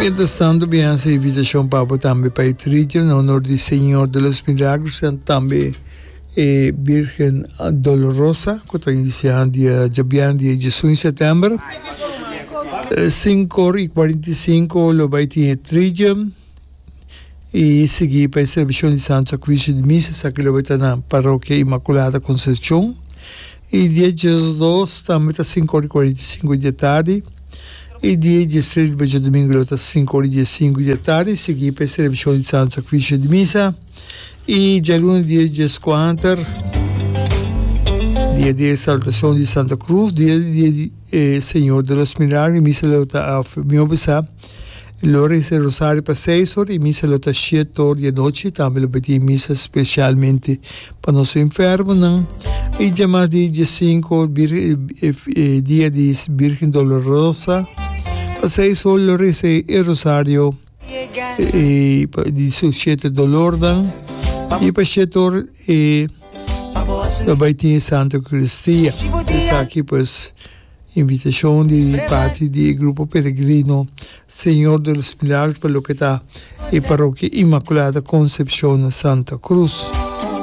Mientras tanto, bien se invitación para también para el trillo en honor del Señor de los Milagros, también Virgen Dolorosa, que inician día Jesús en septiembre. 5:45 lo va a tener trillo y seguir para el servicio de San Sacrificio de Misa, que lo va a tener en la Parroquia Inmaculada Concepción. Y 10:02 también a 5:45 da tarde. E dia 13 domingo às 5:05 da tarde, seguir para a celebração de Santo Sacrifício de Missa. E dia 1 dia 10:40, dia de exaltação de Santa Cruz, dia de Senhor de los Milagres, missa lota a meu besar. Loro esse rosário para 6 horas e missa lota 7 horas da noite, também lo pedir missa especialmente para nosso enfermo, não? E dia mais dia 5, dia de Virgem Dolorosa. Para 6 horas lo rece el rosario di Siete Dolor y para 7 horas lo va a tener Santa Eucaristía. Es aquí pues invitación de parte del grupo peregrino Señor de los Milagros para lo que está en Parroquia Inmaculada Concepción Santa Cruz.